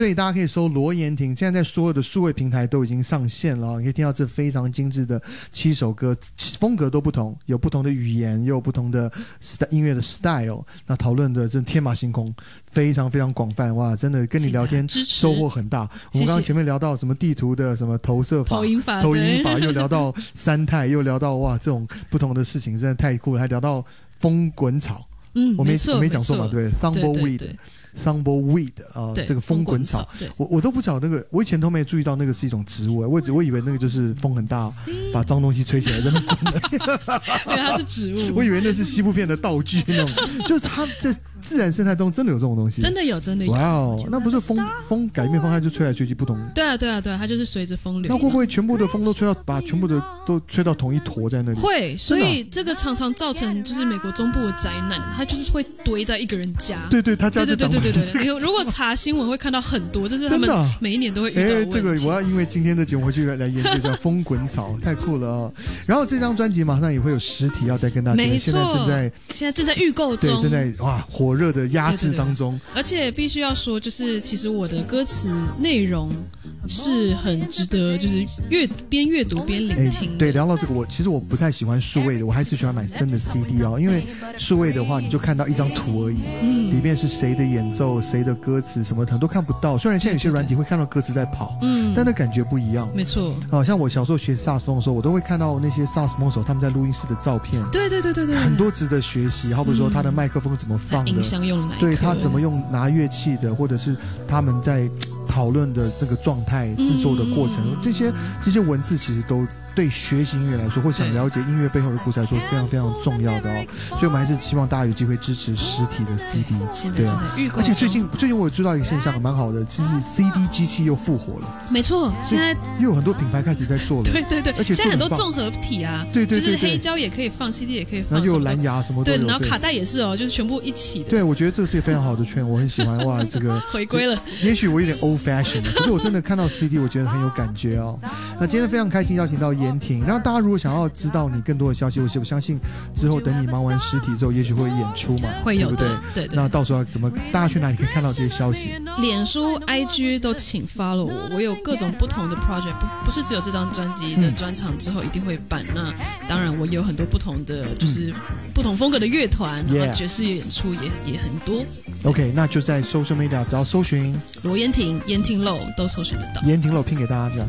所以大家可以搜罗妍婷，现在在所有的数位平台都已经上线了，你可以听到这非常精致的7首歌，风格都不同，有不同的语言，也有不同的音乐的 style， 那讨论的真天马行空，非常非常广泛。哇，真的跟你聊天收获很大。我们刚刚前面聊到什么地图的什么投射法、投影法，又聊到三态，又聊到哇这种不同的事情，真的太酷了。还聊到风滚草，我没讲错嘛，对 ，Tumbleweed。Tumbleweed 这个风滚草，我都不知道那个，我以前都没注意到那个是一种植物，我以为那个就是风很大，把脏东西吹起来在那滚的。 对，它是植物。 我以为那是西部片的道具那种，就是它这自然生态中真的有这种东西， 真的有。 哇哦，那不是风改变方向就吹来吹去不同？ 对啊，它就是随着风流。 那会不会全部的风都吹到，把全部的都吹到同一坨在那里？ 会，所以这个常常造成就是美国中部的灾难，它就是会堆在一个人家。 对，他家就对。你如果查新闻会看到很多，这是他们每一年都会遇到的问题。 这个我要因为今天的节目回去来研究一下风滚草，太酷了哦。然后这张专辑马上也会有实体要再跟大家， 没错，现在正在预购中， 对，正在火热的压制当中。 而且必须要说，就是其实我的歌词内容是很值得，就是边阅读边聆听的。 对，聊到这个，其实我不太喜欢数位的，我还是喜欢买真的 CD 哦，因为数位的话你就看到一张图而已，里面是谁的演奏、谁的歌词什么很多看不到。虽然现在有些软体会看到歌词在跑，但那感觉不一样。 没错。 像我小时候学萨克斯风的时候，我都会看到那些萨克斯风手他们在录音室的照片。 对， 很多值得学习。好比说他的麦克风怎么放的， 音箱用哪一颗， 对他怎么用拿乐器的，或者是他们在讨论的那个状态、制作的过程，这些文字其实都对学习音乐来说，或想了解音乐背后的故事来说，非常非常重要的哦。所以我们还是希望大家有机会支持实体的 CD。对啊，而且最近我有知道一个现象蛮好的，其实 CD 机器又复活了。 没错，现在又有很多品牌开始在做了。 对， 而且现在很多综合体啊，对，就是黑胶也可以放 CD 也可以放， 然后又有蓝牙什么都有。 对，然后卡带也是哦，就是全部一起的。 对，我觉得这是一个非常好的圈，我很喜欢。哇，这个回归了。 也许我有点 old fashion， 可是我真的看到 CD， 我觉得很有感觉哦。那今天非常开心邀请到妍婷，然后大家如果想要知道你更多的消息，我相信之后等你忙完实体之后，也许会演出嘛， 会有的， 对。 那到时候大家去哪里可以看到这些消息？ 脸书、IG 都请 follow 我，我有各种不同的 project， 不是只有这张专辑的专场之后一定会办。那当然我也有很多不同的，就是不同风格的乐团，然后爵士演出也很多。 OK， 那就在 social media 只要搜寻罗妍婷、妍婷露都搜寻得到。 妍婷露拼给大家讲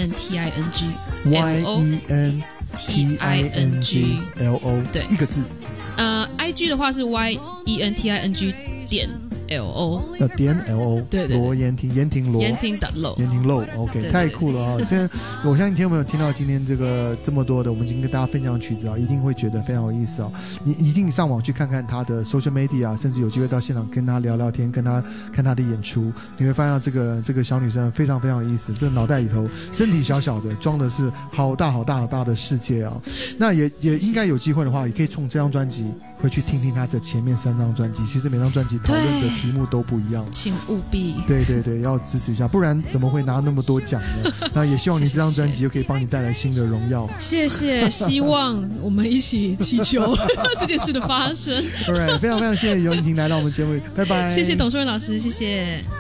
YENTING，YENTINGLO， 对， 一个字。 IG 的话是 YENTING.LO， .LO， 对， 罗妍婷，妍婷罗， 妍婷.LO， 妍婷露 ，OK， 太酷了啊！现在我相信听众朋友听到今天这么多的，我们已经跟大家分享的曲子啊，一定会觉得非常有意思啊！你一定上网去看看他的 social media， 甚至有机会到现场跟他聊聊天，跟他看他的演出，你会发现这个小女生非常非常有意思，这脑袋里头身体小小的，装的是好大的世界啊！那也应该有机会的话，也可以从这张专辑会去听听他的前面3张专辑，其实每张专辑讨论的题目都不一样， 请务必对，要支持一下，不然怎么会拿那么多奖呢？那也希望你这张专辑又可以帮你带来新的荣耀。 谢谢，希望我们一起祈求这件事的发生。 Alright， 非常非常谢谢尤妍婷来到我们节目，拜拜。 谢谢董淑仁老师，谢谢。